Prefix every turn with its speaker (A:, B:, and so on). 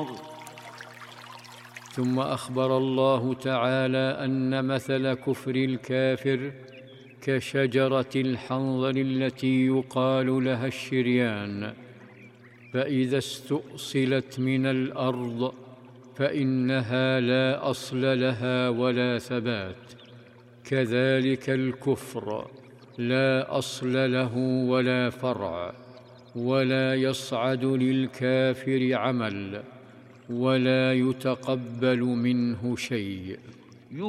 A: النار. ثم أخبر الله تعالى أن مثل كفر الكافر كشجرة الحنظل التي يقال لها الشريان، فإذا استؤصلت من الأرض فإنها لا أصل لها ولا ثبات، كذلك الكفر لا أصل له ولا فرع، ولا يصعد للكافر عمل، ولا يتقبل منه شيء.